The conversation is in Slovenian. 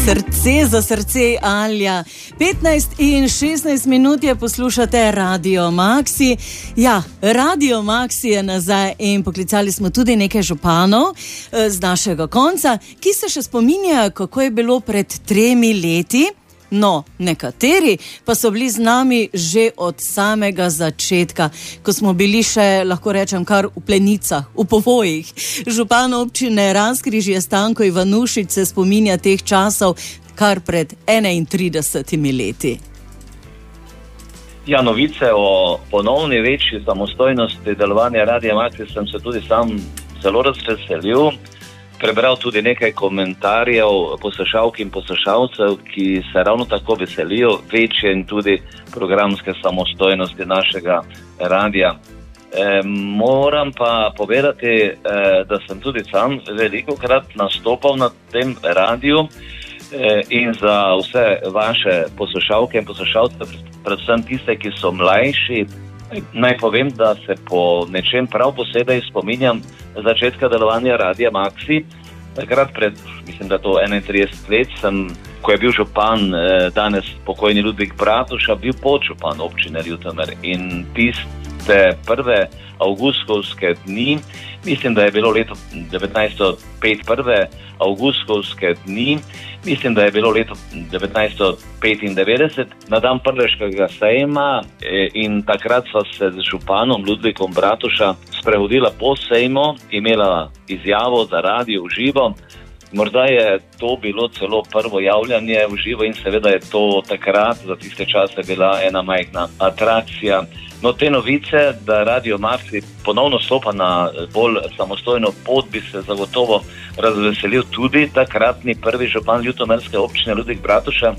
Srce za srce, Alja. 15 in 16 minut je, poslušate Radio Maxi. Ja, Radio Maxi je nazaj in poklicali smo tudi nekaj županov z našega konca, ki se še spominjajo, kako je bilo pred 3 leti. No, nekateri pa so bili z nami že od samega začetka, ko smo bili še, lahko rečem, kar v plenicah, v povojih. Župan občine Razkrižje Stanko Ivanušič se spominja teh časov kar pred 31 leti. Ja, novice o ponovni večji samostojnosti delovanja Radia Maxi sem se tudi sam zelo razveselil. Prebral tudi nekaj komentarjev poslušalk in poslušalcev, ki se ravno tako veselijo večje in tudi programske samostojnosti našega radija. Moram pa povedati, da sem tudi sam velikokrat nastopal na tem radiju in za vse vaše poslušalke in poslušalce, predvsem tiste, ki so mlajši, naj povem, da se po nečem prav posebej spominjam začetka delovanja Radia Maxi. Takrat pred, mislim, da to 31 let, ko je bil župan danes pokojni Ludvik Bratuša, bil podžupan občine Ljutomer in tiste prve avgustovske dni, mislim, da je bilo leto 1905, avgustovske dni, mislim, da je bilo leto 1995, na dan Prleškega sejma in takrat sva se z županom Ludvikom Bratuša sprehodila po sejmu, imela izjavo za radio v živo. Morda je to bilo celo prvo javljanje v živo in seveda je to takrat, za tiste čase, bila ena majhna atrakcija. No, te novice, da Radio Maxi ponovno stopa na bolj samostojno pot, bi se zagotovo razveselil tudi takratni prvi župan ljutomerske občine Ludvik Bratuša.